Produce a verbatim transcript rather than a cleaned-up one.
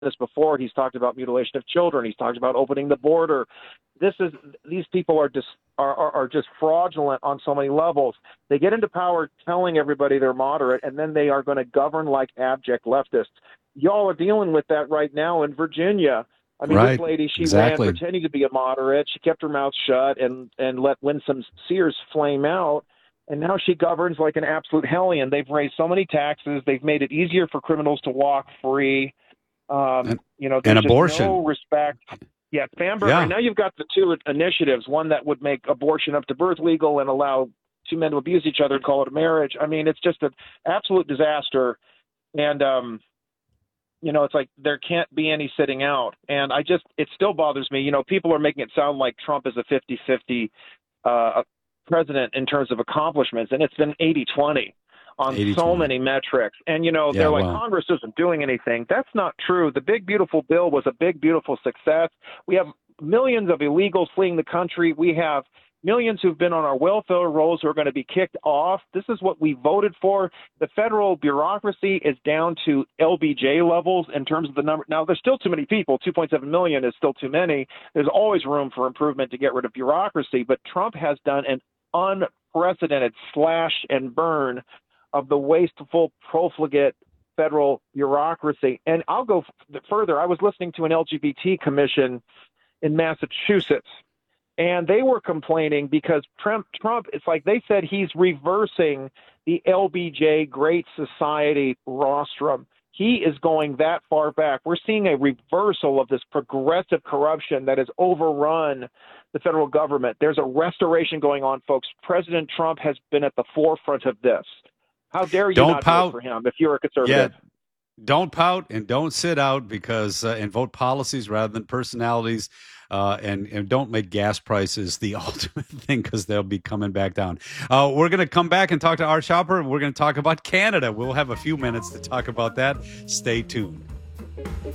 this before. He's talked about mutilation of children. He's talked about opening the border. This is these people are just are, are, are just fraudulent on so many levels. They get into power telling everybody they're moderate, and then they are going to govern like abject leftists. Y'all are dealing with that right now in Virginia. I mean, right. this lady, she exactly. ran pretending to be a moderate. She kept her mouth shut and, and let Winsome Sears flame out. And now she governs like an absolute hellion. They've raised so many taxes. They've made it easier for criminals to walk free. Um, and, you know, and there's just abortion. no respect. Yeah, Bamberger. Yeah. And now you've got the two initiatives, one that would make abortion up to birth legal and allow two men to abuse each other and call it a marriage. I mean, it's just an absolute disaster. And, um, you know, it's like there can't be any sitting out. And I just, it still bothers me. You know, people are making it sound like Trump is a fifty-fifty uh, president in terms of accomplishments, and it's been eighty twenty on eighty twenty. so many metrics. And, you know, Yeah, they're like, well. Congress isn't doing anything. That's not true. The big, beautiful bill was a big, beautiful success. We have millions of illegals fleeing the country. We have millions who've been on our welfare rolls who are going to be kicked off. This is what we voted for. The federal bureaucracy is down to L B J levels in terms of the number. Now, there's still too many people. two point seven million is still too many. There's always room for improvement to get rid of bureaucracy. But Trump has done an unprecedented slash and burn of the wasteful, profligate federal bureaucracy. And I'll go f- further. I was listening to an L G B T commission in Massachusetts, and they were complaining because Trump, Trump, it's like they said he's reversing the L B J Great Society rostrum. He is going that far back. We're seeing a reversal of this progressive corruption that has overrun the federal government. There's a restoration going on, folks. President Trump has been at the forefront of this. How dare you Don't not pout. vote for him if you're a conservative? Yeah. Don't pout and don't sit out because uh, and vote policies rather than personalities, uh, and and don't make gas prices the ultimate thing because they'll be coming back down. Uh, we're going to come back and talk to Art Schauper. We're going to talk about Canada. We'll have a few minutes to talk about that. Stay tuned.